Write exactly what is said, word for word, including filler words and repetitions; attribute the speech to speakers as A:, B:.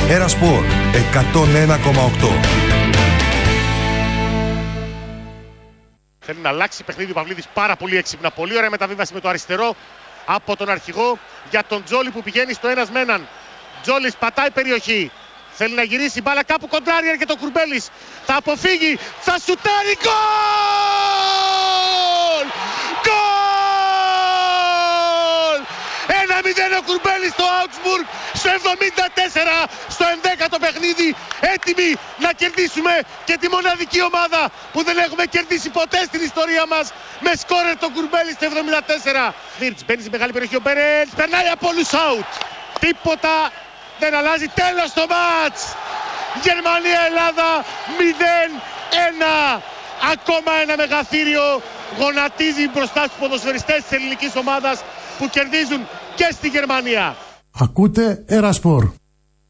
A: Ερασπορ εκατόν ένα κόμμα οκτώ.
B: Θέλει να αλλάξει παιχνίδι ο Παυλίδης πάρα πολύ έξυπνα. Πολύ ωραία μεταβίβαση με το αριστερό από τον αρχηγό για τον Τζόλι που πηγαίνει στο ένας με έναν. Τζόλις πατάει περιοχή. Θέλει να γυρίσει μπάλα κάπου κοντράρι, έρχεται ο Κουρμπέλης. Θα αποφύγει, θα σουτάρει, γκολ! Γκολ! ένα μηδέν ο Κουρμπέλης στο Augsburg στο εβδομήντα τέσσερα, στο ενδέκατο παιχνίδι, έτοιμοι να κερδίσουμε και τη μοναδική ομάδα που δεν έχουμε κερδίσει ποτέ στην ιστορία μας με σκόρερ τον Κουρμπέλη στο εβδομήντα τέσσερα. Βίρτς μπαίνει στη μεγάλη περιοχή, ο Μπερέλς περνάει από όλους out. Τίποτα δεν αλλάζει, τέλος το μάτς. Γερμανία-Ελλάδα μηδέν ένα. Ακόμα ένα μεγαθύριο γονατίζει μπροστά στους ποδοσφαιριστές της ελληνικής ομάδας που κερδίζουν και στη Γερμανία.
C: Ακούτε Ερασπορ.